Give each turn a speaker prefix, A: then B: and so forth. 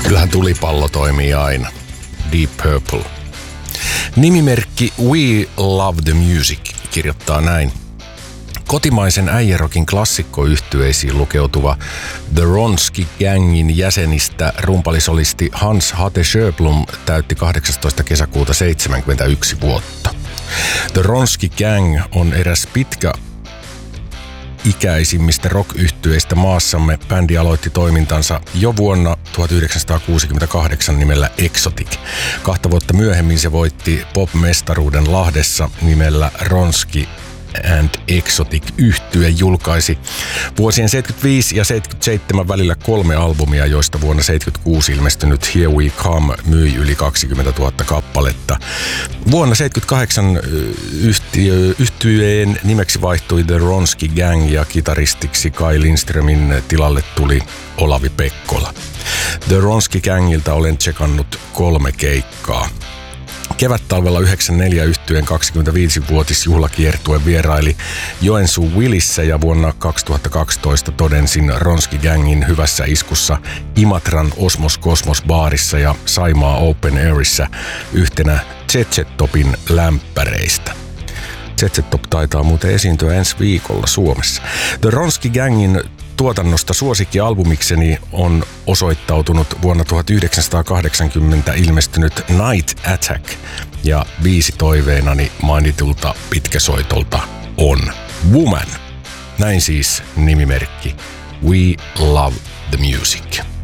A: Kyllähän tulipallo toimii aina. Deep Purple. Nimimerkki We Love the Music kirjoittaa näin. Kotimaisen äijärokin klassikkoyhtyeisiin lukeutuva The Ronski Gangin jäsenistä rumpalisolisti Hans Hate Sjöblom täytti 18. kesäkuuta 71 vuotta. The Ronski Gang on eräs ikäisimmistä rock-yhtyeistä maassamme. Bändi aloitti toimintansa jo vuonna 1968 nimellä Exotic. 2 vuotta myöhemmin se voitti pop-mestaruuden Lahdessa nimellä Ronski and Exotic. Yhtye julkaisi vuosien 75 ja 77 välillä 3 albumia, joista vuonna 76 ilmestynyt Here We Come myi yli 20 000 kappaletta. Vuonna 78 yhtyeen nimeksi vaihtui The Ronski Gang ja kitaristiksi Kai Lindströmin tilalle tuli Olavi Pekkola. The Ronski Gangilta olen tsekannut 3 keikkaa. Kevättalvella 94 yhtyeen 25-vuotisjuhlakiertue vieraili Joensuu Willissä ja vuonna 2012 todensin Ronski Gangin hyvässä iskussa Imatran Osmos Kosmos baarissa ja Saimaa Open Airissa yhtenä ZZ Topin lämpäreistä. ZZ Top taitaa muuten esiintyä ensi viikolla Suomessa. The Ronski Gangin tuotannosta suosikkialbumikseni on osoittautunut vuonna 1980 ilmestynyt Night Attack ja biisi toiveenani mainitulta pitkäsoitolta on Woman. Näin siis nimimerkki We Love the Music.